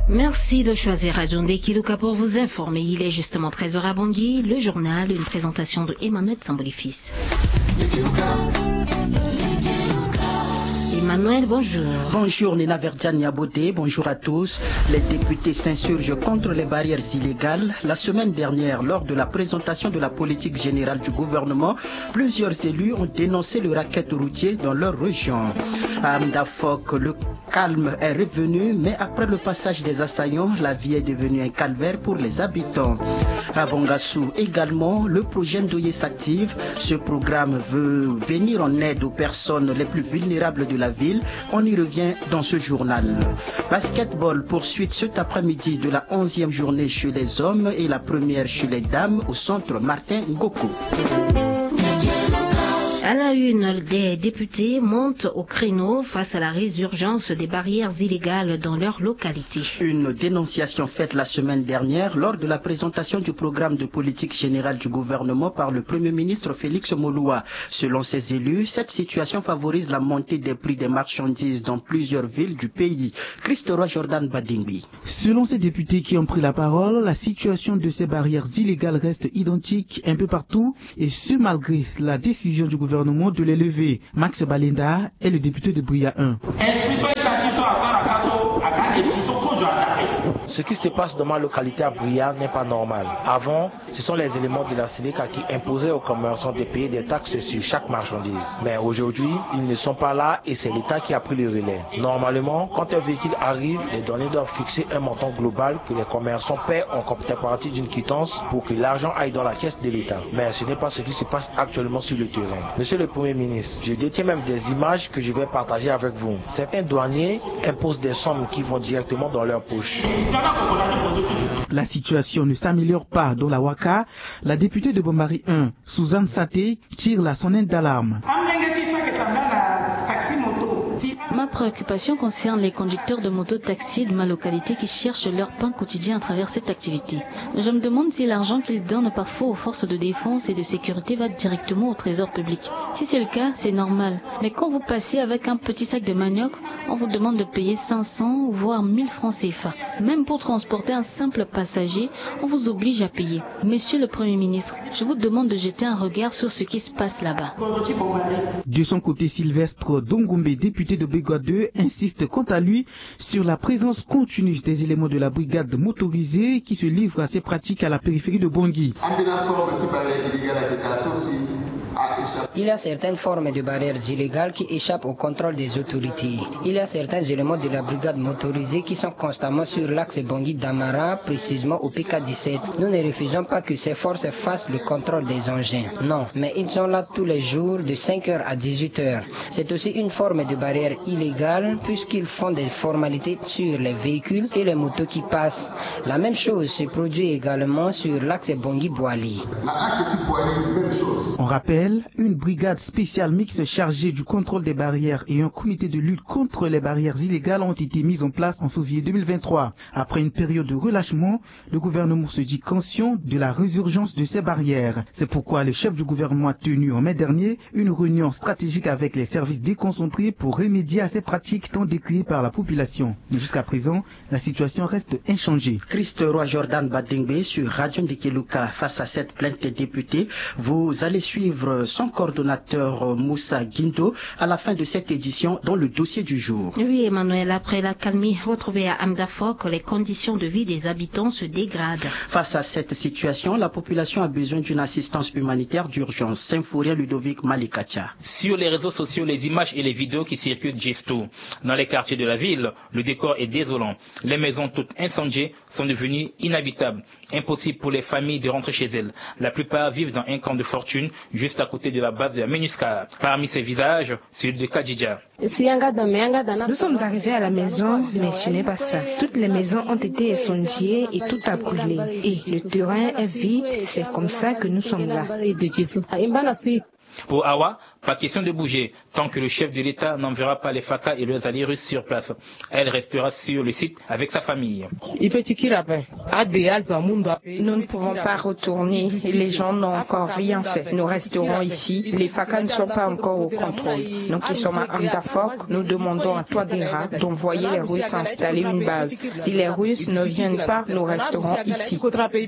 Merci de choisir Radio Ndekiluka pour vous informer. Il est justement 13h à Bangui. Le journal, une présentation de Emmanuel Samboli-Fils. Emmanuel, bonjour. Bonjour Nina Verdiane-Yabodé, bonjour à tous. Les députés s'insurgent contre les barrières illégales. La semaine dernière, lors de la présentation de la politique générale du gouvernement, plusieurs élus ont dénoncé le racket routier dans leur région. À Amdafok, le calme est revenu, mais après le passage des assaillants, la vie est devenue un calvaire pour les habitants. À Bangassou également, le projet Ndoye s'active. Ce programme veut venir en aide aux personnes les plus vulnérables de la ville. On y revient dans ce journal. Basketball, poursuite cet après-midi de la 11e journée chez les hommes et la première chez les dames au centre Martin Ngoko. À la une, des députés montent au créneau face à la résurgence des barrières illégales dans leur localité. Une dénonciation faite la semaine dernière lors de la présentation du programme de politique générale du gouvernement par le Premier ministre Félix Moloua. Selon ses élus, cette situation favorise la montée des prix des marchandises dans plusieurs villes du pays. Christophe Jordan Badingbi. Selon ces députés qui ont pris la parole, la situation de ces barrières illégales reste identique un peu partout, et ce malgré la décision du gouvernement de les lever. Max Balenda est le député de Bria 1. Ce qui se passe dans ma localité à Bria n'est pas normal. Avant, ce sont les éléments de la Séléka qui imposaient aux commerçants de payer des taxes sur chaque marchandise. Mais aujourd'hui, ils ne sont pas là et c'est l'État qui a pris le relais. Normalement, quand un véhicule arrive, les douaniers doivent fixer un montant global que les commerçants paient en contrepartie d'une quittance pour que l'argent aille dans la caisse de l'État. Mais ce n'est pas ce qui se passe actuellement sur le terrain. Monsieur le Premier ministre, je détiens même des images que je vais partager avec vous. Certains douaniers imposent des sommes qui vont directement dans leur poche. La situation ne s'améliore pas dans la Ouaka. La députée de Bombari 1, Suzanne Saté, tire la sonnette d'alarme. Ma préoccupation concerne les conducteurs de moto-taxi de ma localité qui cherchent leur pain quotidien à travers cette activité. Je me demande si l'argent qu'ils donnent parfois aux forces de défense et de sécurité va directement au trésor public. Si c'est le cas, c'est normal. Mais quand vous passez avec un petit sac de manioc, on vous demande de payer 500 voire 1000 francs CFA. Même pour transporter un simple passager, on vous oblige à payer. Monsieur le Premier ministre, je vous demande de jeter un regard sur ce qui se passe là-bas. De son côté, Sylvestre Dongombe, député de Bégua 2, insiste quant à lui sur la présence continue des éléments de la brigade motorisée qui se livrent à ces pratiques à la périphérie de Bangui. Il y a certaines formes de barrières illégales qui échappent au contrôle des autorités. Il y a certains éléments de la brigade motorisée qui sont constamment sur l'axe Bangui-Damara, précisément au PK17. Nous ne refusons pas que ces forces fassent le contrôle des engins. Non, mais ils sont là tous les jours de 5h à 18h. C'est aussi une forme de barrière illégale puisqu'ils font des formalités sur les véhicules et les motos qui passent. La même chose se produit également sur l'axe Bangui-Boali. On rappelle, une brigade spéciale mixte chargée du contrôle des barrières et un comité de lutte contre les barrières illégales ont été mis en place en février 2023. Après une période de relâchement, le gouvernement se dit conscient de la résurgence de ces barrières. C'est pourquoi le chef du gouvernement a tenu en mai dernier une réunion stratégique avec les services déconcentrés pour remédier à ces pratiques tant décriées par la population. Mais jusqu'à présent, la situation reste inchangée. Christophe Jordan Badingbe sur Radio Ndekiluka. Face à cette plainte des députés, vous allez suivre son coordonnateur Moussa Guindo à la fin de cette édition dans le dossier du jour. Oui, Emmanuel, après la calmie retrouvée à Amdafok, les conditions de vie des habitants se dégradent. Face à cette situation, la population a besoin d'une assistance humanitaire d'urgence. Symphorien Ludovic Malikacha. Sur les réseaux sociaux, les images et les vidéos qui circulent disent tout. Dans les quartiers de la ville, le décor est désolant. Les maisons toutes incendiées sont devenues inhabitables. Impossible pour les familles de rentrer chez elles. La plupart vivent dans un camp de fortune juste à côté de la base de la MINUSCA. Parmi ces visages, celui de Kadidja. Nous sommes arrivés à la maison, mais ce n'est pas ça. Toutes les maisons ont été incendiées et tout a brûlé. Et le terrain est vide, c'est comme ça que nous sommes là. Pour Awa, pas question de bouger tant que le chef de l'État n'enverra pas les FACA et leurs alliés russes sur place. Elle restera sur le site avec sa famille. Nous ne pouvons pas retourner. Les gens n'ont encore rien fait. Nous resterons ici. Les FACA ne sont pas encore au contrôle. Nous qui sommes à Amdafok, nous demandons à Touadéra d'envoyer les Russes installer une base. Si les Russes ne viennent pas, nous resterons ici.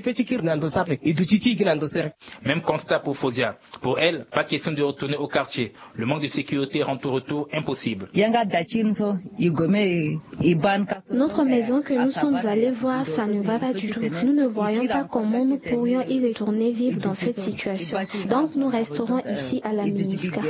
Même constat pour Fosia. Pour elle, pas question de retourner au quartier. Le manque de sécurité rend tout retour impossible. Notre maison que nous sommes allés voir, ça ne va pas du tout. Nous ne voyons pas comment nous pourrions y retourner vivre dans cette situation. Donc nous resterons ici à la MINUSCA.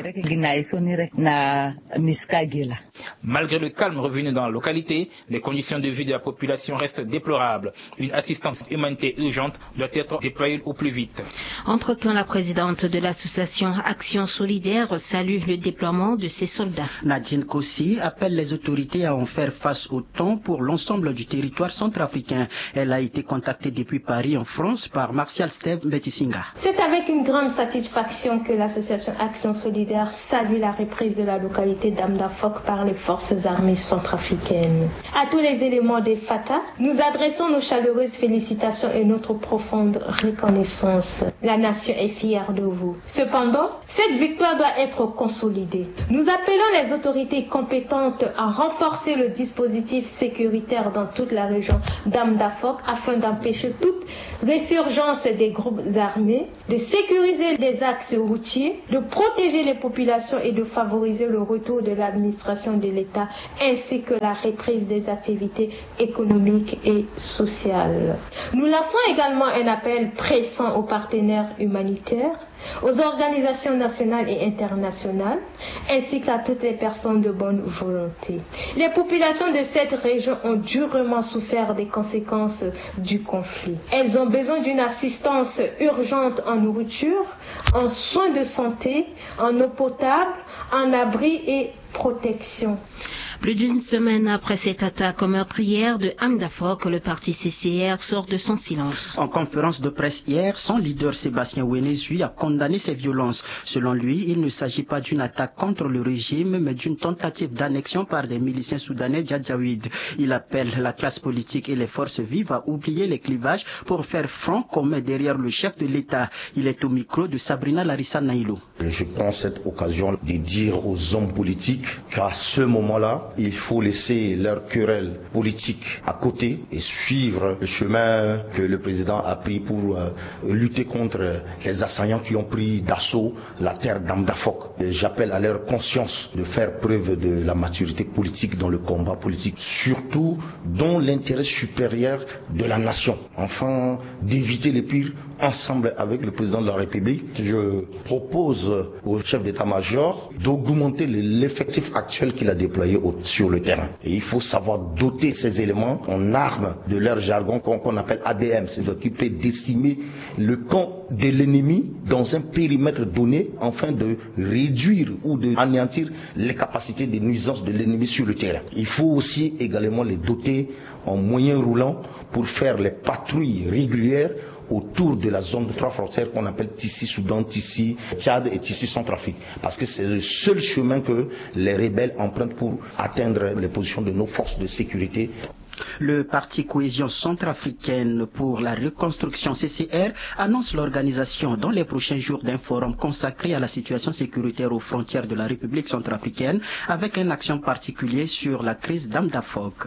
Malgré le calme revenu dans la localité, les conditions de vie de la population restent déplorables. Une assistance humanitaire urgente doit être déployée au plus vite. Entre-temps, la présidente de l'association Action Solidaire salue le déploiement de ses soldats. Nadine Kossi appelle les autorités à en faire face au temps pour l'ensemble du territoire centrafricain. Elle a été contactée depuis Paris en France par Martial Steve Mbetisinga. C'est avec une grande satisfaction que l'association Action Solidaire salue la reprise de la localité d'Amdafok par les forces armées centrafricaines. À tous les éléments des FACA, nous adressons nos chaleureuses félicitations et notre profonde reconnaissance. La nation est fière de vous. Cependant, cette victoire doit être consolidée. Nous appelons les autorités compétentes à renforcer le dispositif sécuritaire dans toute la région d'Amdafok afin d'empêcher toute résurgence des groupes armés, de sécuriser les axes routiers, de protéger les populations et de favoriser le retour de l'administration de l'État ainsi que la reprise des activités économiques et sociales. Nous lançons également un appel pressant aux partenaires humanitaires, aux organisations nationales et internationales, ainsi qu'à toutes les personnes de bonne volonté. Les populations de cette région ont durement souffert des conséquences du conflit. Elles ont besoin d'une assistance urgente en nourriture, en soins de santé, en eau potable, en abri et protection. Plus d'une semaine après cette attaque meurtrière de Amdafok, le parti CCR sort de son silence. En conférence de presse hier, son leader Sébastien Ouénézui a condamné ces violences. Selon lui, il ne s'agit pas d'une attaque contre le régime, mais d'une tentative d'annexion par des miliciens soudanais djadjaouides. Il appelle la classe politique et les forces vives à oublier les clivages pour faire front commun derrière le chef de l'État. Il est au micro de Sabrina Larissa Naïlou. Je prends cette occasion de dire aux hommes politiques qu'à ce moment-là, il faut laisser leur querelle politique à côté et suivre le chemin que le président a pris pour lutter contre les assaillants qui ont pris d'assaut la terre d'Amdafok. J'appelle à leur conscience de faire preuve de la maturité politique dans le combat politique, surtout dans l'intérêt supérieur de la nation. Enfin, d'éviter les pires ensemble avec le président de la République. Je propose au chef d'état-major d'augmenter l'effectif actuel qu'il a déployé sur le terrain. Et il faut savoir doter ces éléments en armes de leur jargon qu'on appelle ADM, c'est-à-dire qui peut décimer le camp de l'ennemi dans un périmètre donné afin de réduire ou de anéantir les capacités de nuisance de l'ennemi sur le terrain. Il faut aussi également les doter en moyens roulants pour faire les patrouilles régulières autour de la zone de 3 frontières qu'on appelle Tissi-Soudan, Tissi-Tchad et Tissi-Centrafrique. Parce que c'est le seul chemin que les rebelles empruntent pour atteindre les positions de nos forces de sécurité. Le parti Cohésion centrafricaine pour la reconstruction CCR annonce l'organisation dans les prochains jours d'un forum consacré à la situation sécuritaire aux frontières de la République centrafricaine avec une action particulière sur la crise d'Amdafok.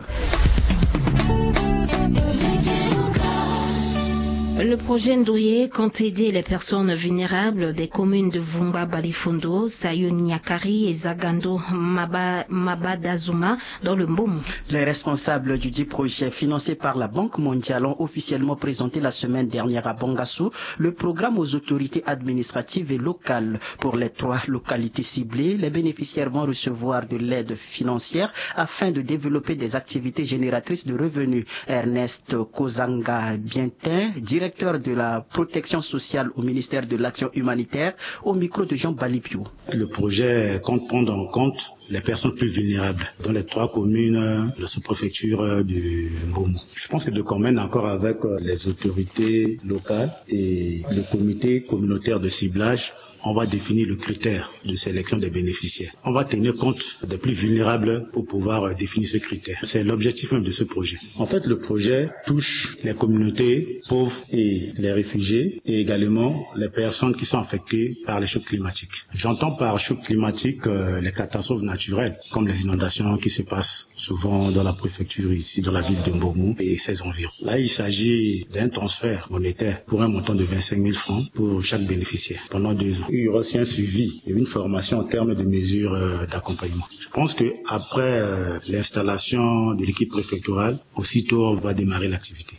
Le projet Ndouye compte aider les personnes vulnérables des communes de Vumba Balifundo, Sayo Nyakari et Zagando Mabadazuma dans le Mbom. Les responsables du dit projet financé par la Banque mondiale ont officiellement présenté la semaine dernière à Bangassou le programme aux autorités administratives et locales. Pour les 3 localités ciblées, les bénéficiaires vont recevoir de l'aide financière afin de développer des activités génératrices de revenus. Ernest Kozanga Bientin, directeur de la protection sociale au ministère de l'Action humanitaire, au micro de Jean Balipio. Le projet compte prendre en compte les personnes plus vulnérables dans les 3 communes de la sous-préfecture du Mbomou. Je pense que de commun encore avec les autorités locales et le comité communautaire de ciblage, on va définir le critère de sélection des bénéficiaires. On va tenir compte des plus vulnérables pour pouvoir définir ce critère. C'est l'objectif même de ce projet. En fait, le projet touche les communautés pauvres et les réfugiés et également les personnes qui sont affectées par les chocs climatiques. J'entends par choc climatique les catastrophes naturelles, comme les inondations qui se passent souvent dans la préfecture ici, dans la ville de Mbomou et ses environs. Là, il s'agit d'un transfert monétaire pour un montant de 25 000 francs pour chaque bénéficiaire pendant 2 ans. Il y aura aussi un suivi et une formation en termes de mesures d'accompagnement. Je pense que après l'installation de l'équipe préfectorale, aussitôt on va démarrer l'activité.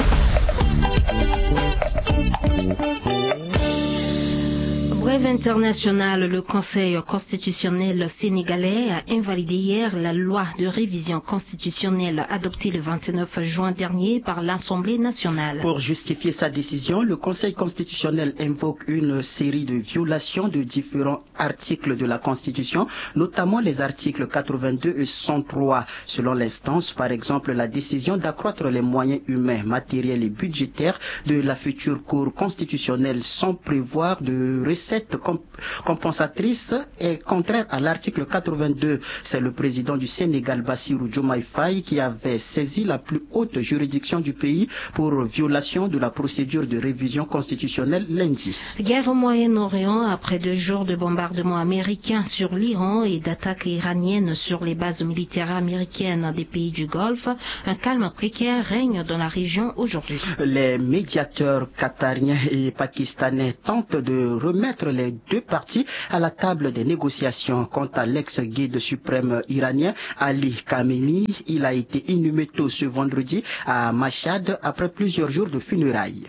Brève internationale, le Conseil constitutionnel sénégalais a invalidé hier la loi de révision constitutionnelle adoptée le 29 juin dernier par l'Assemblée nationale. Pour justifier sa décision, le Conseil constitutionnel invoque une série de violations de différents articles de la Constitution, notamment les articles 82 et 103. Selon l'instance, par exemple, la décision d'accroître les moyens humains, matériels et budgétaires de la future Cour constitutionnelle sans prévoir de recettes compensatrice est contraire à l'article 82. C'est le président du Sénégal, Bassirou Diomaye Faye, qui avait saisi la plus haute juridiction du pays pour violation de la procédure de révision constitutionnelle lundi. Guerre au Moyen-Orient après 2 jours de bombardements américains sur l'Iran et d'attaques iraniennes sur les bases militaires américaines des pays du Golfe. Un calme précaire règne dans la région aujourd'hui. Les médiateurs qatariens et pakistanais tentent de remettre les 2 parties à la table des négociations. Quant à l'ex-guide suprême iranien Ali Khamenei, il a été inhumé tôt ce vendredi à Mashhad après plusieurs jours de funérailles.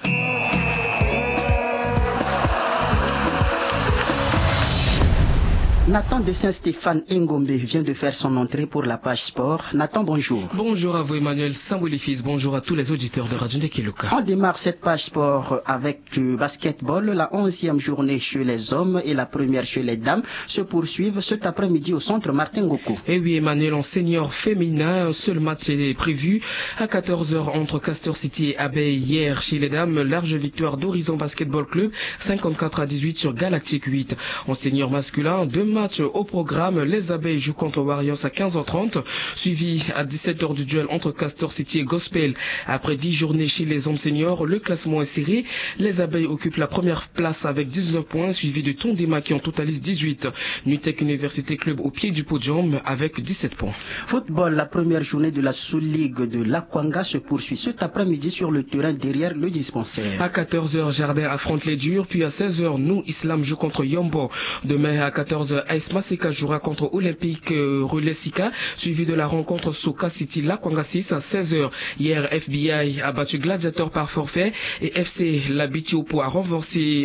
Nathan de Saint-Stéphane Ngombe vient de faire son entrée pour la page sport. Nathan, bonjour. Bonjour à vous Emmanuel Samboulifis, bonjour à tous les auditeurs de Radio Ndekeloka. On démarre cette page sport avec du basketball. La 11e journée chez les hommes et la première chez les dames se poursuivent cet après-midi au centre Martin Ngoko. Et oui Emmanuel, en senior féminin, un seul match est prévu à 14h entre Castor City et Abeille. Hier chez les dames, large victoire d'Horizon Basketball Club, 54-18 sur Galactique 8. En senior masculin, 2 matchs au programme. Les Abeilles jouent contre Warriors à 15h30, suivi à 17h du duel entre Castor City et Gospel. Après 10 journées chez les hommes seniors, le classement est serré. Les Abeilles occupent la première place avec 19 points, suivi de Tondema qui en totalise 18. Nutec Université Club au pied du podium avec 17 points. Football, la première journée de la Sous-Ligue de l'Akwanga se poursuit cet après-midi sur le terrain derrière le dispensaire. À 14h, Jardin affronte les Durs, puis à 16h, nous, Islam joue contre Yombo. Demain à 14h, AS Maseka jouera contre Olympique Relais Sika, suivi de la rencontre Soka City Lakwanga 6 à 16h. Hier, FBI a battu Gladiator par forfait et FC Labitiopo a renversé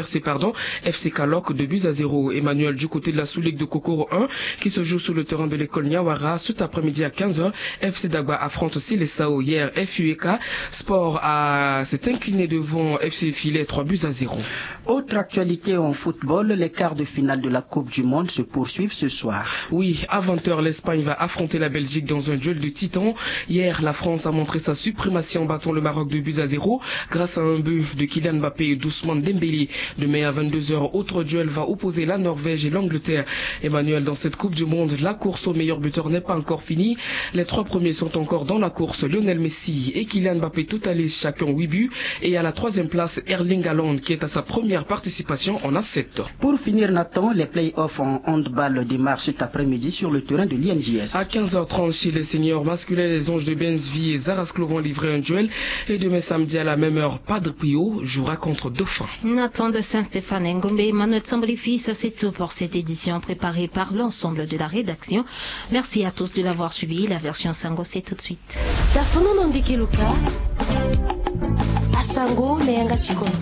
FC Kalok de 2-0. Emmanuel du côté de la sous-ligue de Kokoro 1 qui se joue sur le terrain de l'école Nyawara cet après-midi à 15h. FC Dagba affronte aussi les Sao. Hier, FUEK Sport s'est incliné devant FC Filet 3-0. Autre actualité en football, les quarts de finale de la Coupe du Monde se poursuivent ce soir. Oui, à 20h, l'Espagne va affronter la Belgique dans un duel de titans. Hier, la France a montré sa suprématie en battant le Maroc de 2-0 grâce à un but de Kylian Mbappé et d'Ousmane Dembélé. Demain à 22h, autre duel va opposer la Norvège et l'Angleterre. Emmanuel, dans cette Coupe du Monde, la course au meilleur buteur n'est pas encore finie. Les 3 premiers sont encore dans la course. Lionel Messi et Kylian Mbappé totalisent chacun 8 buts. Et à la 3e place, Erling Haaland qui est à sa première participation en a 7. Pour finir, Nathan, les play-offs en handball démarrent cet après-midi sur le terrain de l'INJS. À 15h30 chez les seniors masculins, les Anges de Benzvi et Zarasclo vont livrer un duel. Et demain samedi à la même heure, Padre Pio jouera contre Dauphin. Nathan de Saint-Stéphane Ngombe, Manuel Sambolifis, c'est tout pour cette édition préparée par l'ensemble de la rédaction. Merci à tous de l'avoir suivi. La version Sango, c'est tout de suite. Tafono Ndekeloka, Asango Neyanga Chikoto.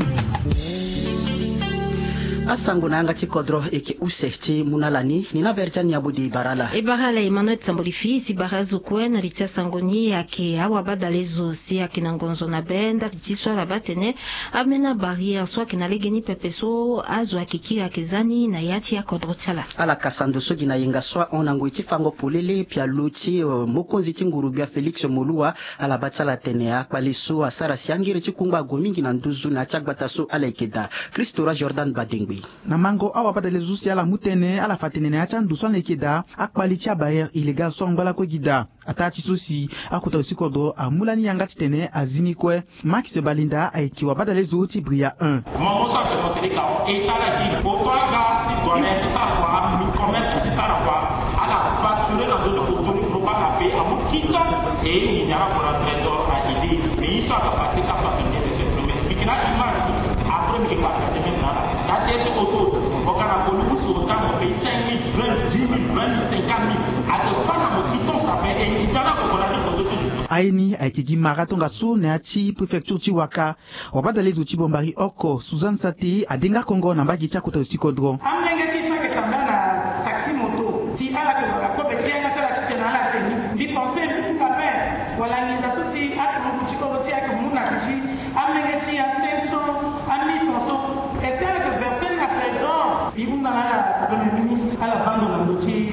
Asango nanga chikodro eke usehti munalani nina verjani abudi barala. Barala Emmanuel Sambolifis barazu kwena litia sangoni ake awa badalezo si ake nangonzo na benda litiswa la batene amena barrière soit ke nalegeni pepeso azu ake kira kezani na yati ya kodro chala. Ala kasando sogi na yenga swa onango ichifango polele pia luti mokonzi chingurubia Felix Molua ala batala tenea kwaliso asara siangire chikungba gomingi na nduzu na chagbataso ala ikeda. Christora Jordan Badengbe. Bangui. Namango awa bada les usi ala mutene ala fatene na achan duswan lekeda akpalitia barrière illégal songbala ko gida atachi susi akuta usikodo amulani yanga tene azini kwe Max Balinda aikiwa bada les uti bria 1. Maman ça fait conseiller car état la qui pour toi là si doit ça quoi mi commerce ça la quoi à la facturer dans d'autres autorités pour pas la payer à mon quittance et il y aura pour un trésor à aider mais il soit capacité à faire venir de ce problème mais qu'il a image après il va faire des là la tête auto au Canada nous sur temps on paye 5 000 20 000 20 000 50 000 à te faire mon quittance ça fait et il y aura pour la aini aikigi maratonga so na ati prefecture Chiwaka wabada les uti bombari oko Suzanne Sati adenga Kongo na mbagi cha kuta usikodro amnenge kisa ke kandana taxi moto ti ala ke la ko beti nga tala kitena la teni bi penser ku ka wala ni za sosi atmo ku chiko ti ak muna ti amnenge ti a 500 ami fonso est-ce que verser na trésor bi muna la premier ministre ala bando na moti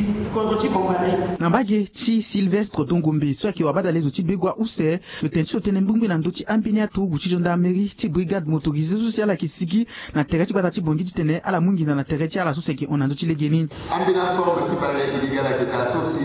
Nambage chi Sylvestre Tongombe soit qui wabada les outils begwa use le tencho tenembumbi na ndoti ampini atu guchi jonda mairie ti brigade motorisée sociale qui sigi na tereti batati bongi tene ala mungi na tereti ala sose qui on ndoti legeni ambina forme ti par illégal que ta soci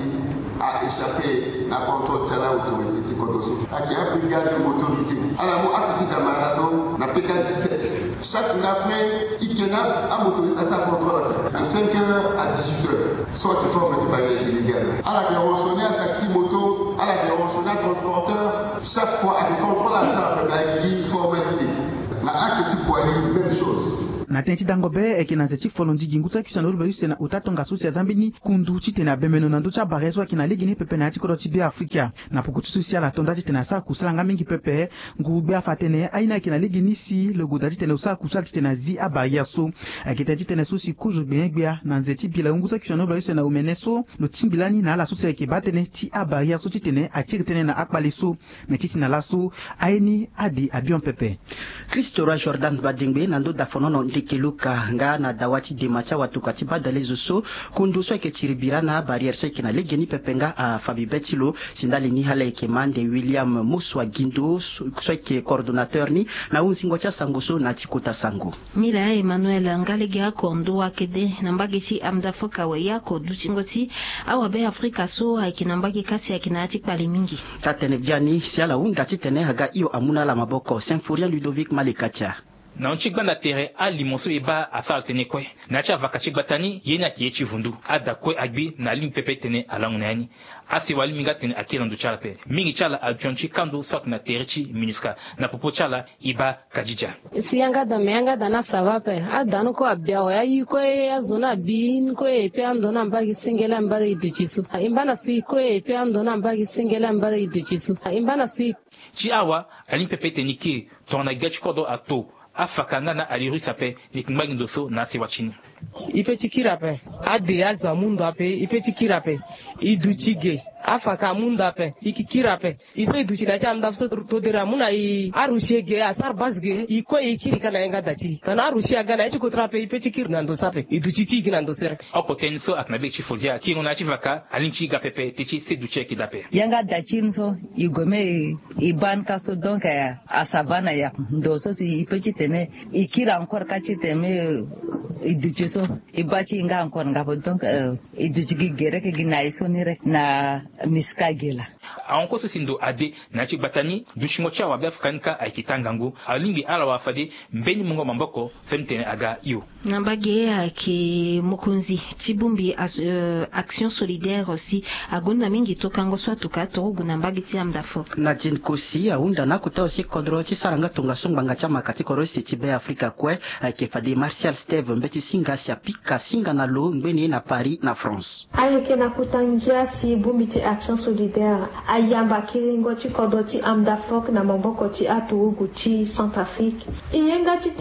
a échappé à contrôle de la autorité ti kodoso qui a brigade motorisée ala mo attitude d'amaraso na PK17 chaque après ikena a motorisé à sa contrôle de 5h à 18h soit de forme de barrière illégale. À la déronsonner un taxi moto, à la déronsonner un transporteur, chaque fois avec contrôle à ça avec une formalité. La axe type poids même chose. Na tenti dangobe ekina zeti folondi ginguta kisana ruba sena utatonga susi ya zambini kundu chitena bemeno na nducha barezo kina legini pepe na chikoro tibe Afrika na pukutu susi ala tonda chitena sa kusalanga mingi pepe ngube afatene aina kina legini si le godaji tena usa kusal chitena zi abaya so akita chitena susi kuzu bengbia na nzeti bila nguza kisana ruba sena umeneso no timbilani na ala susi ekibatene ti abaya so chitene akirtene na akbaliso metiti na laso aini adi abion pepe Christora Jordan Badingbe nando dafonono Keluka nga na dawati de macha watu katiba dalezo so kundu so ke chiribirana barrière so ke na legeni pepenga a Fabi Betilo sindali ni hale ke mande William Muswa Gindo so ke coordinateur ni na unsingo cha sangoso na chikuta sango Mila Emmanuel Ngalege akondo akede nambagisi amdafoka we yako duchingoti awabe Afrika so akinambagi kasi akinati pale mingi tatene byani siala unga titene haga iyo amuna la maboko Saint-Florien Ludovic Malekacha na nchigba na tere a limonso eba asal tene kwe na cha vaka chigba tani yena ki echi vundu ada kwe agbi na lim pepe tene alangu nani asi wali minga tene akira ndu chala pe mingi chala adjonchi kando sok na tere chi minuska na popo chala iba kajija si yanga da na sava pe adanu ko abia wa yi ko ya zona bin ko e pe andona mbagi singela mbagi dichisu imbana sui ko e pe andona mbagi singela mbagi dichisu imbana sui chi awa alim pepe tene ki tona gachi kodo ato afakanga na aliru sape nikmbagi ndoso na siwachini ipeti kirape ade aza mundo ape ipeti kirape iduchige afaka mundo ape ikikirape iso iduchida chamda so todera muna I arushege asar basge iko ikiri kana yenga dachi kana arushia gana ichi kotrape ipeti kirna ndo sape iduchichi gina ndo ser oko tenso aknabe chifozia kinona chivaka alimchi gapepe tichi seduche kidape yanga dachi nso igome iban kaso donc a savana ya ndo so si ipeti tene ikira encore kachi teme iduchiso ibachi inga encore ngabo donc iduchigi gere ke gina isonire na miskagela aonko so sindo ade na chigbatani dushingo cha wa bafkanika aikitangangu alimbi ala wafade mbeni mungo mamboko femtene aga yo nambage aki mukunzi tibumbi action solidaire aussi agunda mingi tokango swa tukato gunambage ti amdafo na jin kosi aunda na kuta aussi kodro ti saranga tunga songbanga cha makati korosi tibe Afrika kwe akifade Martial Steve mbeti singa sia pika singa na lo mbeni na Paris na France ayeke na kutangia si bumbi ti action solidaire ayamba kiringo ti kodo ti amdafok na mamboko ti atuugu ti Centrafrique iyenga ti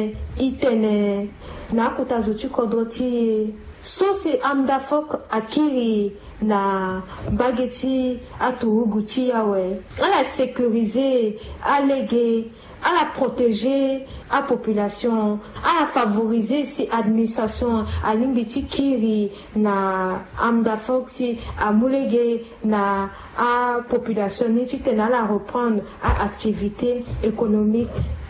itene na kutazo ti kodo ti sosi amdafok akiri na bageti atuugu ti yawe ala sécuriser alléguer à la protéger à population à favoriser si administration à limbiti kiri na amdafok si amulege na à population ni tena la reprendre à activité économique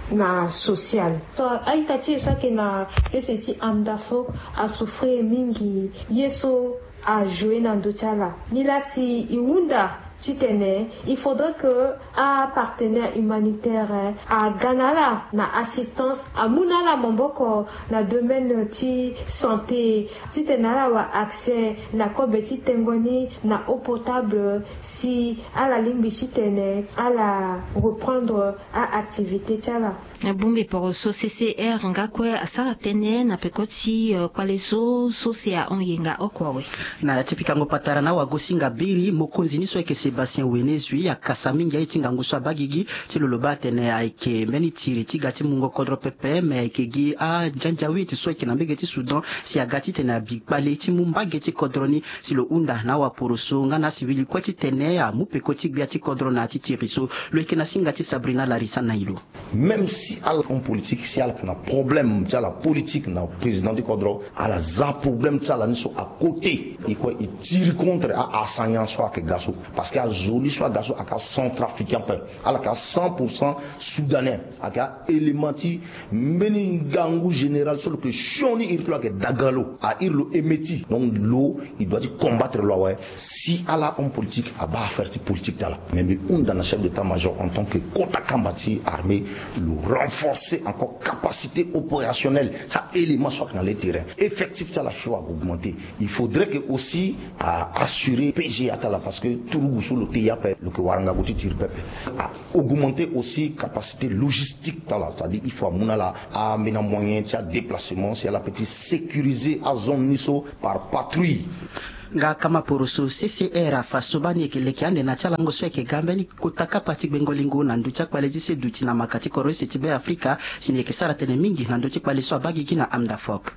na social. So aitachi sake na seseti amdafok a souffrir mingi yeso a jouer na ndochala. Nila si iunda chitene, il faudrait que un partenaire humanitaire a ganala na assistance a munala momboko na domaine ti santé chitenala wa accès na kobeti tengoni na eau potable si à la limbi chitene à la reprendre à activité chala. Bumbi poroso CCR ngakwe asara tene na pekoti kwa leso sosia onyenga okwawe. Na chipikango patara na wagosinga biri mokonzi niso eke Sébastien Wenezui akasaminga itinga nguswa bagigi chiloloba tene aike meni tiri tigati mungo kodro pepe me aike gi a janjawi tiso eke nambege ti Sudan si agati tene abikbale ti mumbage ti kodroni silo unda na waporoso ngana sivili kweti tene a mupekoti biati kodro na ti tiriso lo eke na singa ti Sabrina Larissa na ilo. Même si à la politique, si elle a un problème, si la politique, le président du Kodro, elle a un problème, si elle a à côté, il tire contre à Assanyan soit que Gassou. Parce qu'il y a Zoli soit Gassou, il y a 100 trafiquants, il y a 100% soudanais, il y a élémenti, Meningangou général, sur le que Choni Irklo, que Dagalo, à Irlo Emeti. Donc l'eau, il doit combattre l'eau, ouais. Si elle a un politique, elle va faire cette politique là. Mais on dans le chef d'état-major en tant que Kota Kambati armée, le renforcer encore capacité opérationnelle, ça élément soit dans les terrains. Effectif, ça la chose à augmenter. Il faudrait que aussi à assurer PG à la parce que tout le sous le TIAP, le que Waranga Goti tire pepe. À augmenter aussi capacité logistique, c'est-à-dire il faut à amener moyen de déplacement, c'est la petite sécuriser à zone niso par patrouille. Nga kama poroso CCR fasobani keleke ande na chala ngoso yake gambeni kutaka pati bengolingo na nducha kwalezi se duti na makati korose tibe Afrika sineke sara tene mingi na nduchi kwaleso abagi kina amdafok.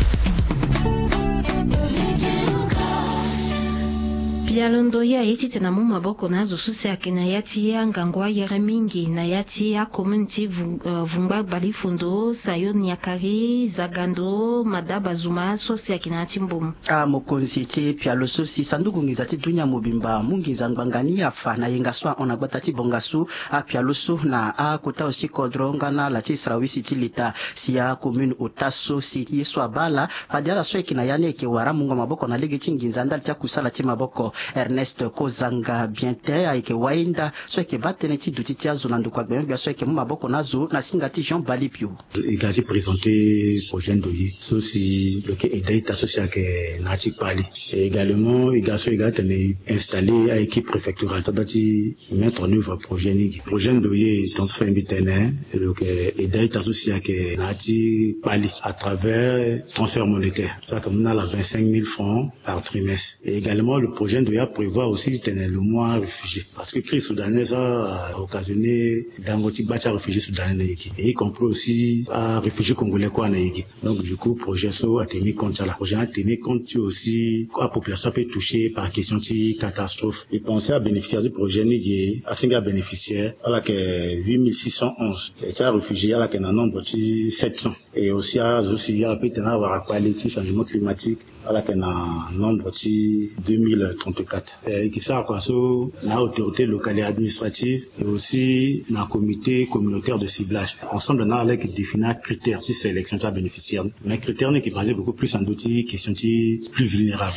Yalondo ya iti tena muma boko nazo susi yake na yati ya ngangwa yere mingi na yati ya community vumba balifundo sayo nyakari zagando madaba zuma sosi yake na timbomu. Mokonzi che pialo sosi sanduku ngizati dunya mobimba mungi zangangani afa na yengaswa onagbata bongasu a pialo so na kota osi kodronga na la tisrawisi tilita siya commune otaso si yeswa bala fadiala so yake na yane ke wara mungo maboko na lege chinginza ndali cha kusala chi maboko. Ernest Kozanga biente aike wainda so ke batene ti duti tia zonando kwa bia so ke maboko nazo na singati Jean Balipio. Il a présenté projet doyi so si le ke edita social ke na ti pali et également il a so tene installé à équipe préfectorale tadati mettre en œuvre projet doyi tant fait bitene le ke edita social ke na ti pali à travers transfert monétaire ça comme on a la 25 000 francs par trimestre et également le projet doit prévoir aussi le mois réfugié parce que crise soudanaise a occasionné d'angoti bacha réfugiés soudanais et y compris aussi à réfugiés congolais quoi donc du coup projet so a tenu compte la projet a tenu compte aussi la population peut toucher par question de catastrophe et penser à bénéficier du projet ni à 5 bénéficiaires à la que 8611 et à réfugiés à la que un nombre de 700 et aussi à peut avoir qualité changement climatique à la que un nombre de 2034 et qui ça quoi so la autorité locale et administrative et aussi un comité communautaire de ciblage ensemble on a avec définir critères de sélection de bénéficiaires mais critères qui basent beaucoup plus en d'autres questions plus vulnérables.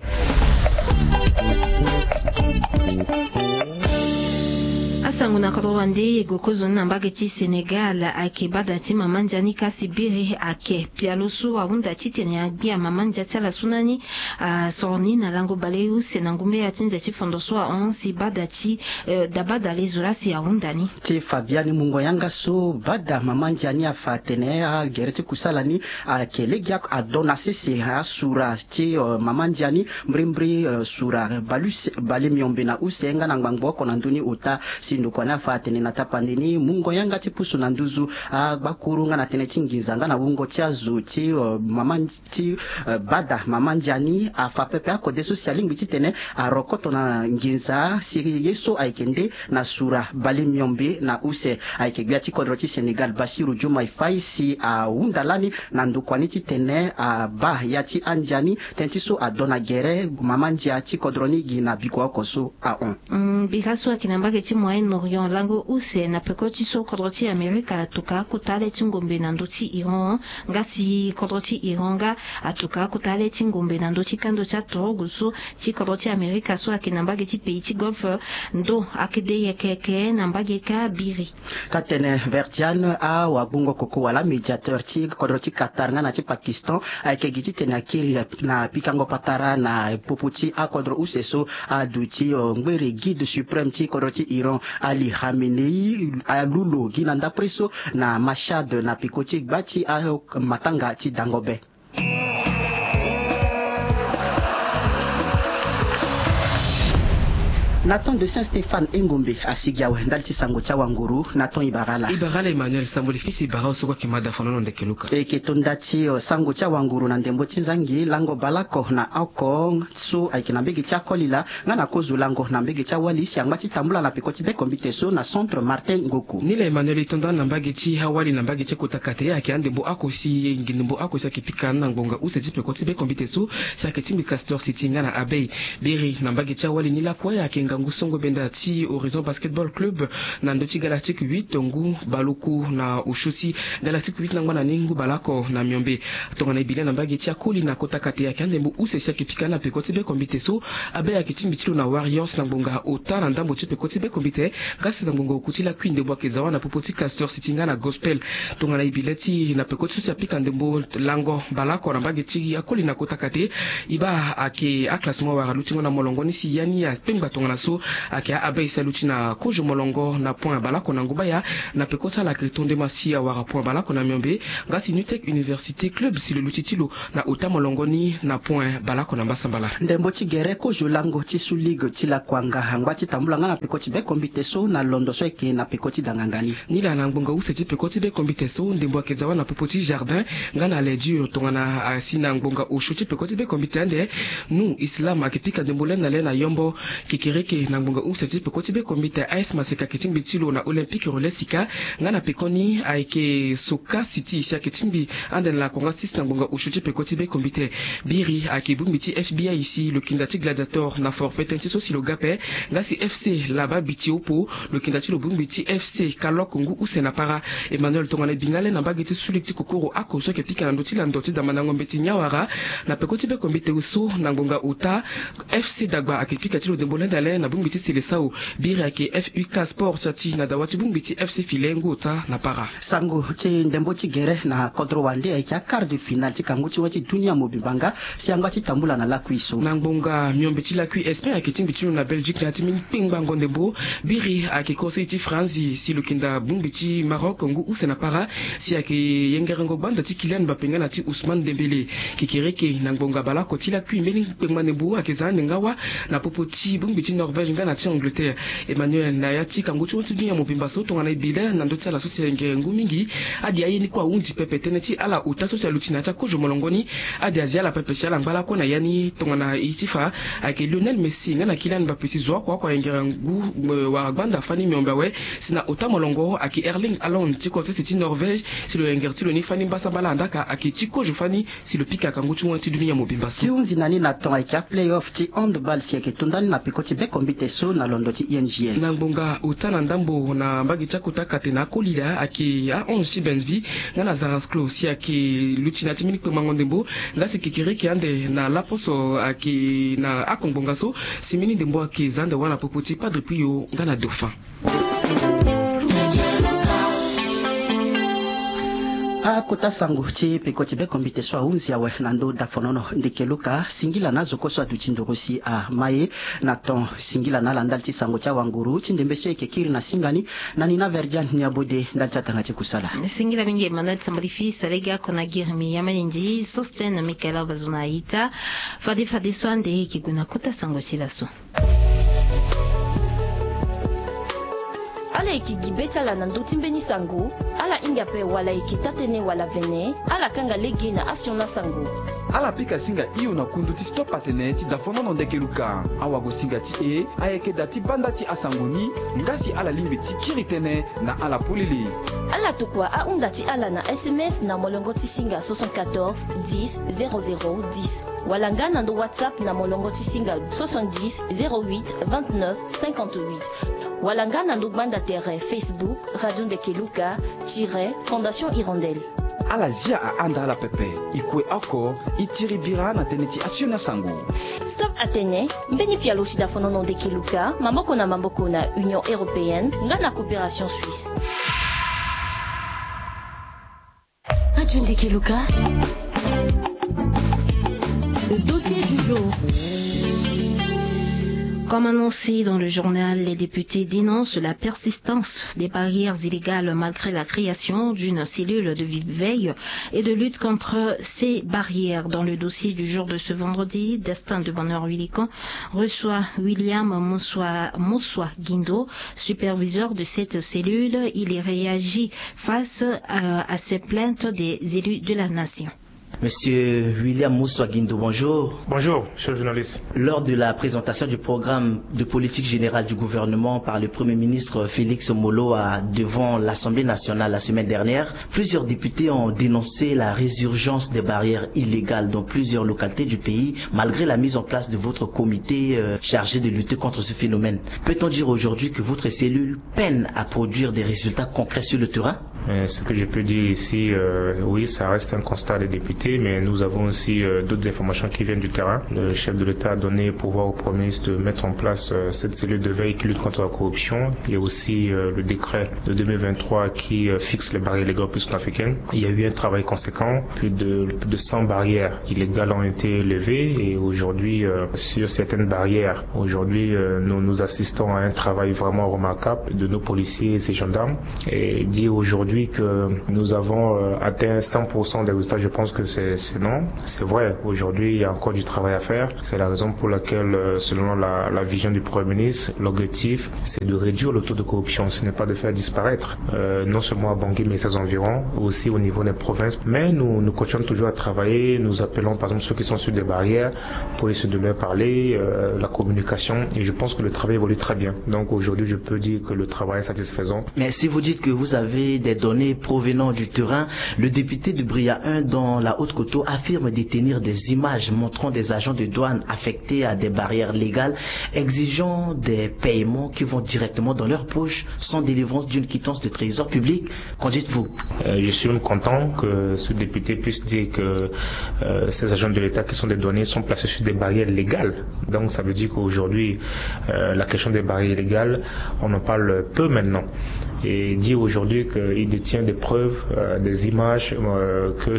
Asangu na kadowande gokozo na mbageti Senegal ake badati mamanja ni kasibiri ake pialosu wa unda chitene agia mamanja tala sunani sorni na lango baleu senangume atinze chifondoswa onsi badati dabada lezulasi ya undani te Fabiani mungo yanga so bada mamanja ni afatene gereti kusalani akelegia adona sisi sura ti mamanja ni mbrimbri sura balus balemiombe na usenga na ngbangbo na nduni uta sinduko na fatene na tapandini mungo yanga tipusu na nduzu bakurunga na tene chinginzanga na bungo chazu ti mamanti bada mamanjani afapepe akode social ngiti tene rokoto na nginza siri yeso aikende na sura bali miombe na use aikebia ti kodroti Senegal Basiru Juma Ifaisi undalani na ndukwani ti tene ba ya ti anjani tentiso adona gere mamanjia ti kodroni gina biko koso on bikaso akinambage ti moyen Orient lango use na pekoti so kodroti Amerika atuka kutale tingombe na ndoti Iran ngasi kodroti Iranga atuka kutale tingombe na ndoti kando cha Togusu ti kodroti Amerika so akinambage ti pays ti golf ndo akide yekeke nambage ka biri katene Verdiane a wabungo koko wala mediateur ti kodroti Qatar ngana ti Pakistan ayeke gi tene akiri na pikango patara na popoti a kodro useso a duti ngwere guide suprême ti kodroti Iran Ali Khamenei a lulo ginanda preso na Mashhad na pikoti gbati a matanga ti Dangobe. Nathan de Saint-Stéphane Engombe asigiawe ndali ti sango cha wanguru Nathan Ibarala Emmanuel Samboli fisi Ibarala soko kimada fonono ndekeluka eke tondati sango cha wanguru na ndembo tinzangi lango balako na akong so aikina mbegi cha kolila ngana kozu lango na mbegi cha walisi angba tambula la pikoti be kombite so na centre Martin Ngoku nila Emmanuel itonda na mbagi ti hawali na mbagi che kotakate yake andembo akosi ngindembo akosi akipika na ngonga use ti pikoti be kombite so saketimbi Castor City ngana abei biri na mbagi cha wali nila kwa yake ngusongo benda ti Horizon Basketball Club na ndoti Galactique 8 ngu baluku na ushusi Galactique 8 nangwa na ningu balako na miombe tonga na ibile na mbagi ti akoli na kotakate yake andembo use sia kipikana pekoti be kombite so abe ya kitimbi tilo na Warriors na ngonga ota na ndambo ti pekoti be kombite ngasi na ngonga okutila kwinde bwa kezawa na popoti Castor City nga na Gospel tonga na ibile ti na pekoti so pika ndembo lango balako na mbagi ti akoli na kotakate iba ake a classement wa lutingo na molongo ni si yani ya pemba tonga na so akia abe saluti na kojo molongo na point balako na ngubaya na pekota la kretonde masia wara point balako na miombe ngasi Nutec Université Club si le lutitilo na ota molongo ni na point balako na mbasambala ndembo ti gere kojo lango ti su ligue ti la kwanga hangba ti tambula nga na pekoti be kombite so na londo so eke na pekoti dangangani nila na ngonga use ti pekoti be kombite so ndembo akezawa na popoti jardin nga na les dur tonga na asina ngonga osho ti pekoti be kombite ande nu islam akipika ndembo le na yombo kikireke na ngonga use ti pekoti be kombite AS Maseka kitimbi tilo na Olympique Relesika ngana pekoni aike Soka City sia kitimbi ande la konga 6 na ngonga osho ti pekoti be kombite biri akibumbi ti FBI ici le kindati gladiator na forfait tentiso si lo gape ngasi FC là-bas biti opo le kindati lo bumbi ti FC Kalok ngu use na para Emmanuel tongana bingale na bageti sulikti kokoro akoso ke pika na ndoti la ndoti da manango mbeti nyawara na pekoti be kombite uso na ngonga uta FC Dagba akipika tilo dembolenda le na bumbi ti Selesao biri ake FUK Sport sati na dawati bumbi ti FC Filengo uta na para sango ti ndembo ti gere na kodro wande ake quart de finale ti kangu ti wati dunia mobimbanga siangwa ti tambula na lakuiso na ngonga miombe ti lakui Espagne ake timbi tilo na Belgique na ti pingba ngondembo biri ake kosi ti France si lukinda bumbi ti Maroc ngu use na para si ake yengerengo banda ti Kylian Mbappé na ti Ousmane Dembélé kikireke na ngonga balako ti lakui mbeni pingba nembo ake zande ngawa na popo ti bumbi ti Norvège nga na ti Angleterre Emmanuel na yati kangu ti wati dunia mobimba so tonga na ibile na ndoti ala so si yengerengo mingi adi ayeni kwa undi pepe tene ti ala uta so si alutina ti kojo molongoni adi azi ala pepe si ala ngbala ko na yani tonga na itifa ake Lionel Messi nga na Kylian Mbappé si zoa kwa yengerengo wa gbanda fani miomba we sina uta molongo ake Erling Haaland ti kote si ti Norvège si lo yenger ti lo ni fani mbasa bala andaka ake ti kojo fani si lo pika kangu ti wati dunia mobimba so ti unzi nani na tonga ake a playoff ti handball si ake tondani na pekoti be kombite so na londo ti INGS na ngonga uta na ndambo na mbagi ti akotaka na kolila ake a 11 ti Benzvi nga na Zarasklo si ake lutina ti mini kpema ngondembo nga si kikiriki ande na laposo ake na akongbonga so si mini ndembo ake zande wana popo ti Padre Pio nga na Dauphin akota sango ti pekoti be kombite so aunzi awe na ndo dafonono ndekeluka singila na zoko so atuti ndorosi a maye na ton singila na landal ti sango cha wanguru ti ndembe so ekekiri na singani na nina Verdiane Nyabode ndal cha tanga ti kusala singila mingi Emmanuel Sambalifi salega kona girmi yamenji sosten Michaela Vazunaita fadi so ande kiguna kota sango ti laso ala ikigibeti ala na ndoti mbeni sango ala inga pe wala ikitatene wala vene ala kanga lege na asiona sango ala pika singa iyo na kundu ti stop atene ti dafonono ndekeluka awago singa ti e ayeke ti banda ti asangoni ngasi ala limbe ti kiri tënë na ala polele ala tokua ahunda ti ala na SMS na molongo ti singa 74 10 00 10 wala nga na ndo WhatsApp na molongo ti singa 70 08 29 58 Walanga na banda terre Facebook Radio Ndekeluka Fondation Hirondelle. Alazia a anda la pepe ikwe ako itiribira na teneti asiona sangu. Stop Atene mbeni pia loshida fonono Ndekeluka mamboko na Union Européenne ngana coopération suisse. Radio Ndekeluka. Le dossier du jour. Comme annoncé dans le journal, les députés dénoncent la persistance des barrières illégales malgré la création d'une cellule de veille et de lutte contre ces barrières. Dans le dossier du jour de ce vendredi, Destin de Bonheur Willican reçoit William Moussa Guindo, superviseur de cette cellule. Il réagit face à ces plaintes des élus de la nation. Monsieur William Moussa Guindo, bonjour. Bonjour, monsieur le journaliste. Lors de la présentation du programme de politique générale du gouvernement par le Premier ministre Félix Molo devant l'Assemblée nationale la semaine dernière, plusieurs députés ont dénoncé la résurgence des barrières illégales dans plusieurs localités du pays, malgré la mise en place de votre comité chargé de lutter contre ce phénomène. Peut-on dire aujourd'hui que votre cellule peine à produire des résultats concrets sur le terrain? Ce que je peux dire ici, oui, ça reste un constat des députés, mais nous avons aussi d'autres informations qui viennent du terrain. Le chef de l'État a donné pouvoir au Premier ministre de mettre en place cette cellule de veille qui lutte contre la corruption. Il y a aussi le décret de 2023 qui fixe les barrières illégales plus africaines. Il y a eu un travail conséquent. Plus de 100 barrières illégales ont été levées et aujourd'hui, sur certaines barrières, nous assistons à un travail vraiment remarquable de nos policiers et ces gendarmes. Et dire aujourd'hui que nous avons atteint 100% des résultats, je pense que c'est non. C'est vrai, aujourd'hui il y a encore du travail à faire. C'est la raison pour laquelle, selon la vision du Premier ministre, l'objectif c'est de réduire le taux de corruption, ce n'est pas de faire disparaître, non seulement à Bangui mais ses environs, aussi au niveau des provinces. Mais nous continuons toujours à travailler, nous appelons par exemple ceux qui sont sur des barrières pour essayer de leur parler, la communication, et je pense que le travail évolue très bien. Donc aujourd'hui je peux dire que le travail est satisfaisant. Mais si vous dites que vous avez des données provenant du terrain, le député de Bria 1 dans la Haute-Coteau affirme détenir des images montrant des agents de douane affectés à des barrières légales exigeant des paiements qui vont directement dans leur poche sans délivrance d'une quittance de trésor public. Qu'en dites-vous? Je suis même content que ce député puisse dire que ces agents de l'État qui sont des douaniers sont placés sur des barrières légales. Donc ça veut dire qu'aujourd'hui la question des barrières légales, on en parle peu maintenant. Et dire aujourd'hui qu'il détient des preuves, des images, que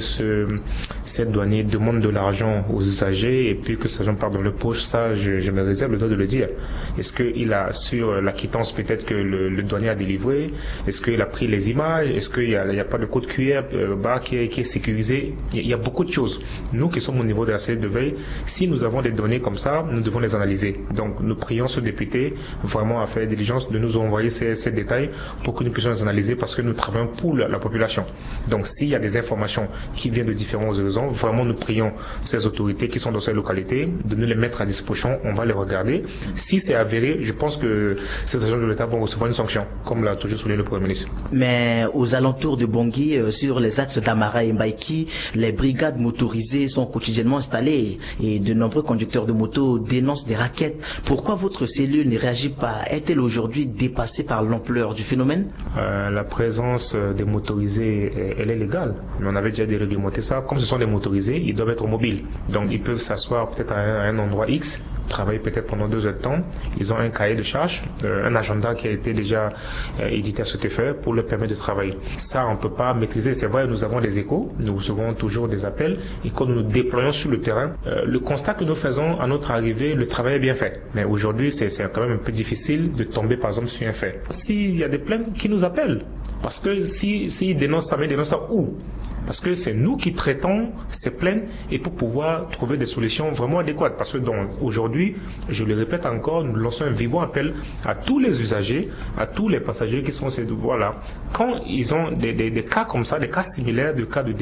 ces douaniers demandent de l'argent aux usagers et puis que ces gens partent dans le poche, ça je me réserve le droit de le dire. Est-ce qu'il a sur la quittance peut-être que le douanier a délivré? Est-ce qu'il a pris les images? Est-ce qu'il n'y a pas de code QR qui est sécurisé? Il y a beaucoup de choses. Nous qui sommes au niveau de la cellule de veille, si nous avons des données comme ça, nous devons les analyser. Donc nous prions ce député vraiment à faire diligence de nous envoyer ces détails pour que nous puissions les analyser, parce que nous travaillons pour la population. Donc s'il y a des informations qui viennent de différents horizons, vraiment nous prions ces autorités qui sont dans ces localités de nous les mettre à disposition, on va les regarder. Si c'est avéré, je pense que ces agents de l'État vont recevoir une sanction, comme l'a toujours souligné le Premier ministre. Mais aux alentours de Bangui, sur les axes d'Amara et Mbaïki, les brigades motorisées sont quotidiennement installées et de nombreux conducteurs de moto dénoncent des rackets. Pourquoi votre cellule ne réagit pas? Est-elle aujourd'hui dépassée par l'ampleur du phénomène? La présence des motorisés, elle est légale. Mais on avait déjà déréglementé ça. Comme ce sont des motorisés, ils doivent être mobiles. Donc ils peuvent s'asseoir peut-être à un endroit X, travailler peut-être pendant 2 heures de temps. Ils ont un cahier de charge, un agenda qui a été déjà édité à cet effet pour leur permettre de travailler. Ça, on ne peut pas maîtriser. C'est vrai, nous avons des échos, nous recevons toujours des appels, et quand nous nous déployons sur le terrain, le constat que nous faisons à notre arrivée, le travail est bien fait. Mais aujourd'hui, c'est quand même un peu difficile de tomber par exemple sur un fait. S'il y a des plaintes qui nous appellent, parce que s'ils dénoncent ça, mais ils dénoncent ça où? Parce que c'est nous qui traitons ces plaintes et pour pouvoir trouver des solutions vraiment adéquates. Parce que aujourd'hui, je le répète encore, nous lançons un vivant appel à tous les usagers, à tous les passagers qui sont ces voilà. Quand ils ont des cas comme ça, des cas similaires, des cas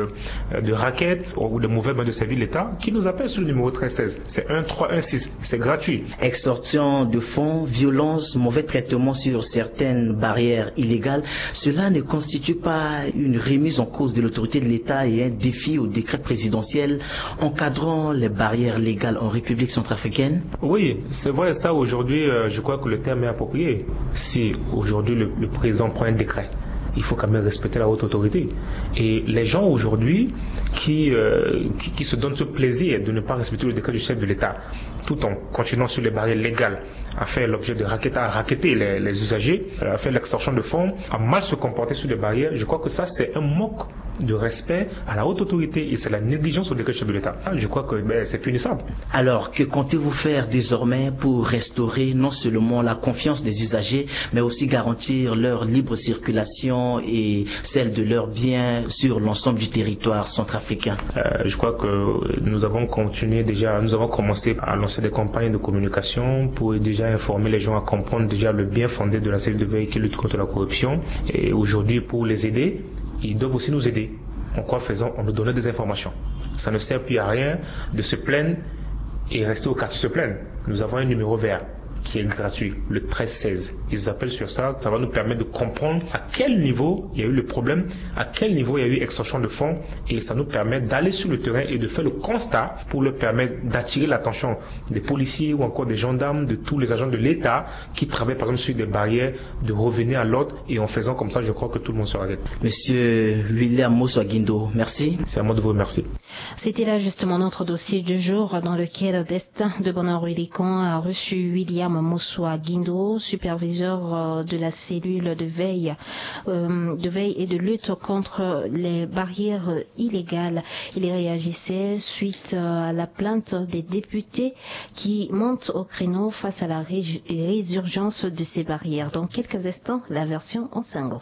de raquettes ou de mauvais modes de service de l'État, qui nous appellent sur le numéro 1316. C'est 1316, c'est gratuit. Extorsion de fonds, violence, mauvais traitement sur certaines barrières illégales, cela ne constitue pas une remise en cause de l'autorité de l'État et un défi au décret présidentiel encadrant les barrières légales en République centrafricaine? Oui, c'est vrai, ça aujourd'hui, je crois que le terme est approprié. Si aujourd'hui le président prend un décret, il faut quand même respecter la haute autorité. Et les gens aujourd'hui qui se donnent ce plaisir de ne pas respecter le décret du chef de l'État, tout en continuant sur les barrières légales, à faire l'objet de racketter les usagers, à faire l'extorsion de fonds, à mal se comporter sur les barrières, je crois que ça c'est un manque de respect à la haute autorité et c'est la négligence au décret du chef de l'État. Je crois que c'est punissable. Alors, que comptez-vous faire désormais pour restaurer non seulement la confiance des usagers, mais aussi garantir leur libre circulation et celle de leurs biens sur l'ensemble du territoire centrafricain? Je crois que nous avons commencé à lancer des campagnes de communication pour déjà informer les gens à comprendre déjà le bien fondé de la cellule de veille qui lutte contre la corruption. Et aujourd'hui, pour les aider, ils doivent aussi nous aider. En quoi faisant? En nous donnant des informations. Ça ne sert plus à rien de se plaindre et rester au quartier se plaindre. Nous avons un numéro vert qui est gratuit, le 1316. Ils appellent sur ça, ça va nous permettre de comprendre à quel niveau il y a eu le problème, à quel niveau il y a eu extorsion de fonds, et ça nous permet d'aller sur le terrain et de faire le constat pour leur permettre d'attirer l'attention des policiers ou encore des gendarmes, de tous les agents de l'État qui travaillent par exemple sur des barrières, de revenir à l'ordre, et en faisant comme ça, je crois que tout le monde sera gagnant. Monsieur William Mossoa-Guindo, merci. C'est à moi de vous remercier. C'était là justement notre dossier du jour dans lequel Destin de Bonheur-Hélican a reçu William Mossoa-Guindo, superviseur de la cellule de veille et de lutte contre les barrières illégales. Il réagissait suite à la plainte des députés qui montent au créneau face à la résurgence de ces barrières. Dans quelques instants, la version en sango.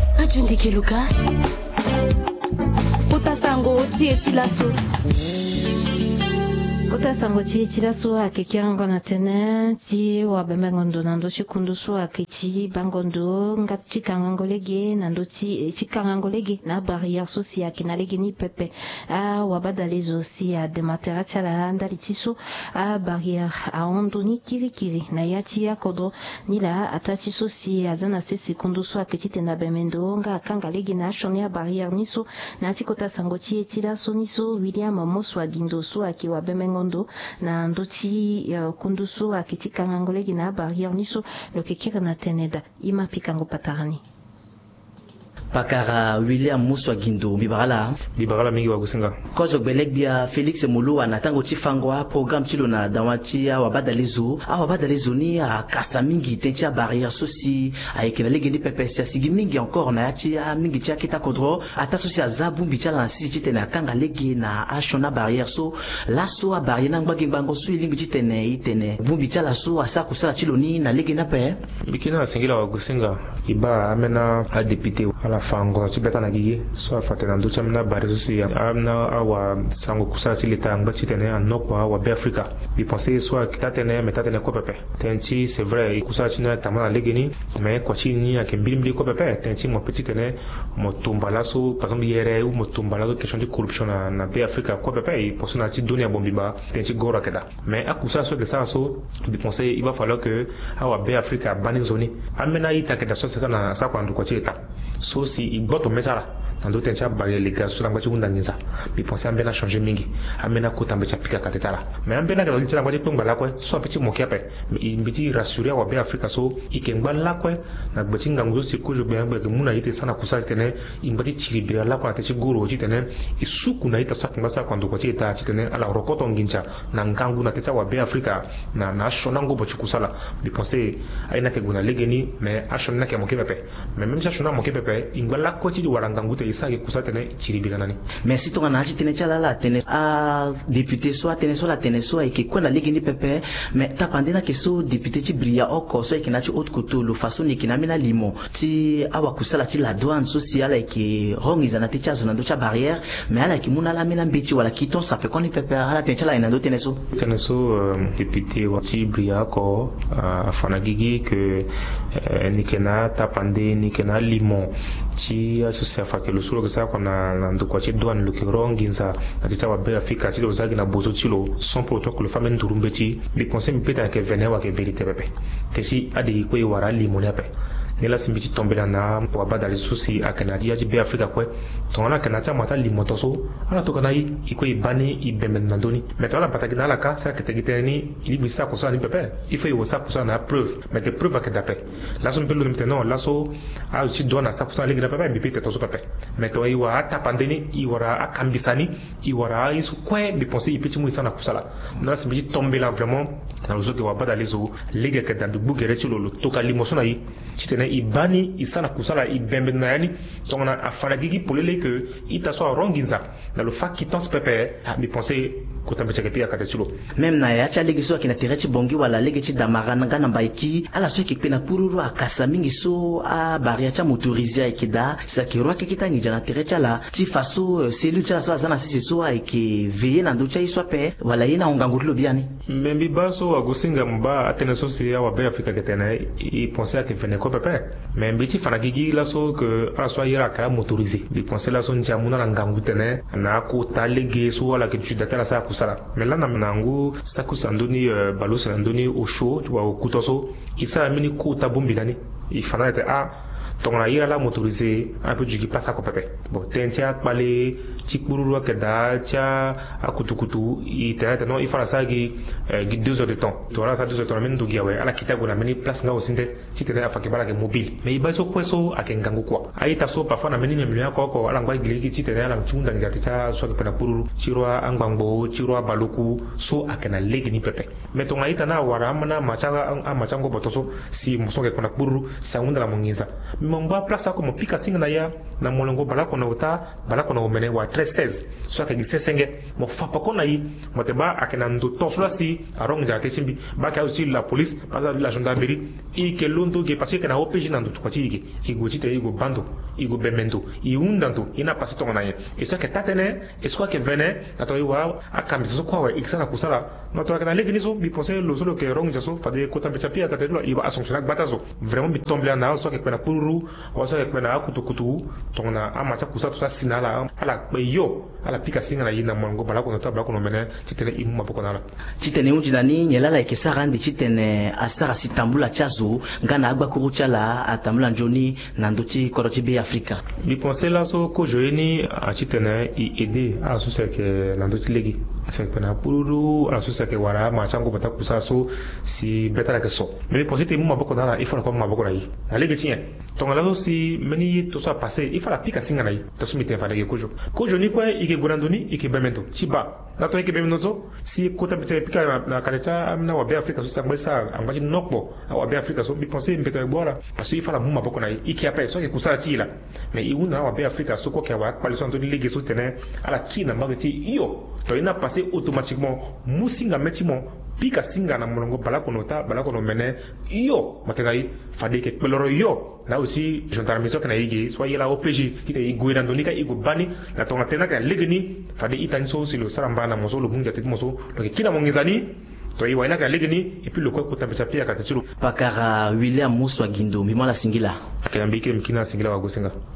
Kota sango chilaso akikirango na tene ti wa bemengondo nando chikunduso akichi bangondo ngati kangangolege nando ti chikangangolege na barrière socia kinalege ni pepe a wabadalezo si a dematera chala ndali tiso a barrière a ondoni kirikiri na yati ya kodo nila atachi soci azana sesi kunduso akichi na bemendo nga kangalege na shoni a barrière niso na tikota sango chilaso niso William Mossoa-Guindo so akiwa bemengondo na ndoti kunduso akitika ngangolegi na barrière niso lokekera na teneda ima pikango patarani Pakara William Mossoa-Guindo Bibarala mingi wa kusinga kozo belek bia Felix Muluwa na tango chifangwa programme chilo na dawati ya wabadalezo ni kasa mingi tencha barrière soci aikena legeni PPS sigi mingi encore na yachi mingi tia kita kodro ata soci azabu mbichala na sisi chitena kanga legi na ashona barrière so laso a barrière na ngba ngbango so ilingi chitene itene bumbichala so asa kusala chilo ni na legi na pe bikina singila wa kusinga iba amena a député ala fango tibeta na gigi so afatena ndo chamna barizusi amna awa sango kusala silita ngba chitene anokwa awa be Africa bi penser soit kitatene metatene ko pepe tenchi c'est vrai kusala china tamana legeni mais kwa chini akembilimbi ko pepe tenchi mo petitene mo tumbala so par exemple yere ou mo tumbala question de corruption na be Africa ko pepe pour ça na ti dunia bombiba tenchi gora keda mais akusala so de ça so bi penser il va falloir que awa be Africa bani zoni amena ita keda so seka na sa kwa ndu kwa chita so si iboto mesala nando tencha bagay liga so langwa chunda ngiza bi penser ambena changer mingi amena ko tambe cha pika katetala mais ambena ka litala kwa tumba la kwa so petit mokiape mbiti rassurer wa be Africa so ikengba la kwa na gbati ngangu si ko jobe ngba ke muna yite sana kusa tene imbati chiribira la kwa techi goro chitene isuku na ita sa ngasa kwa ndo kwa chita chitene ala rokoto ngincha na ngangu na techa wa be Africa na shona ngo bochi kusala bi penser aina ke guna legeni mais ashona ke mokiape mais même shona mokiape ingala ko chi waranga ngute isake kusatene chiribira nani merci to kana tene chala la tene a député soit tene so la tene so et que quand la ligue ni pepe mais tapandena que so député ti bria oko so et que na ti autre côté le façon ni que na mina limo ti awa kusala ti la douane sociale et que rongiza na ti cha zona do cha barrière mais ala ki muna la mina mbeti wala kiton ça fait qu'on ni pepe ala tene chala ina do tene so député wa ti bria ko fanagigi que nikena tapande nikena limon ti associé afake lo solo kesa kona ndo kwa chidwan lo kironginza atita wa be Africa ti lo zagi na bozo ti lo son protocole le famen turumbeti bi pensé mi peta ke vene wa ke vérité pepe tesi adi ko wara limon yape nela simbiti tombela na wa badali susi akana dia ji be Africa ko tongana kenacha mata limotoso ala to kana iko ibani ibemben nandoni mais tongana patagina la ka ça que tegiteni il bisa ko ça ni pepe il faut ça pour ça na preuve mais des preuves que d'après là son pelo maintenant là so a aussi donne ça pour ça les pepe mais peut-être so pepe mais to iwa tapandeni iwara akambisani iwara isu kwe bi penser il petit mouissa na kusala na se bi tomber là vraiment na lozo ke wa bada lezo ligue que dans du bugere ci lolo to ka limoso na yi chitene ibani isana kusala ibemben na yani tongana afana gigi polele que ita so ronginza na le fa quittance pepe bi penser même na ya cha legi so akina terechi bongi wala legi chi damarana ngana mbaiki ala so ekipena pururu akasa mingi so a baria cha motorisé ekida sakiro akikita ni jana terecha la ti faso cellule cha so azana sisi so eke veiller na ndo cha iswa pe wala yina ongangulo biani membi baso agosinga mba atene so si ya wa be Afrika ketena i penser que venait ko pepe membi ti fana gigi la so que ala so yira ka motorisé bi penser la so njamuna na ngangutene na ko talege so wala que tu datela sa sala mais là nangu sakusandoni balosandoni au show tu vois au kutoso isa mini ko tabombilani il fana était tongona ira la motorisé un peu du qui passe à copape bon tentia balé tikbururu keda tia akutukutu ita non il fera ça qui 2 heures de temps tu vois ça 2 heures de temps même dogia ouais ala kitago na meni place nga osinde titene afaki bala ke mobile mais ibaso kweso akengangu kwa aita so parfois na meni memlia ko ala ngwa gileki titene ala chunda ngati cha so ke pena pururu chirwa angbango chirwa baluku so akena legi ni pepe mais tonga ita na wara amana machango botoso si musonge kuna pururu saunda la mungiza mongba place comme pika singa na ya na molongo balako na uta balako na omene wa 1316 so ka gisesenge mo fapa kona yi moteba akena ndo tosula si aronga te simbi baka aussi la police pas la gendarmerie et que londo ge parce que na OPJ na ndo twati ige igoti te igo bando igo bemendo iundanto ina passe ton na ye et so que tatene et so que vene ato iwa akambi so kwa ikisana kusala no to kana legi niso bi penser lo solo que ronga so fade ko tambe chapia ka te lo iba assumption batazo vraiment bi tomber na so que pena puru wasa que pena akutukutu tona amacha kusatu sinala ala yo ala pika singa na yina mongo balako no tabako no mene titene imma bokonala titene unjinani nyelala ikesara ndi titene asara sitambula chazo ngana agba kuruchala atamula njoni na ndoti korochi be Afrika bi penser la so ko joeni a titene i aider a so se que na ndoti legi fait pena puru a so se que wara machango batakusa so si betala que so mais bi penser te imma bokonala il faut ko ma bokona yi na legi tien tonga la si meni to so passé il faut la pika singa na yi to so mite fa de kojo ni kwa ike gurandoni ike bemento chiba na to ike bemento si kota bete pika na kalecha amna wa be Afrika so sangwesa angwaji nokbo wa be Afrika so bi penser mpeto e bora parce il faut la muma boko na yi ike après so ke kusati la mais i una wa be Afrika so ko ke wa kwaliso ndo ligue so tene ala kina magati iyo to ina passer automatiquement musinga metimo pika singa na molongo balako nota balako no mene iyo mategai fade ke peloro yo na aussi gendarmerie so kana yigi soit yela OPJ kita igwira ndonika igubani na tonga tena ka legni fade itani so silo saramba na moso lo bunja tet moso donc kina mongezani to iwa ina ka legni et puis le quoi ko tambecha pia ka tsuru pakara William Muswa Gindo mimala singila akambike mkina singila wa gosenga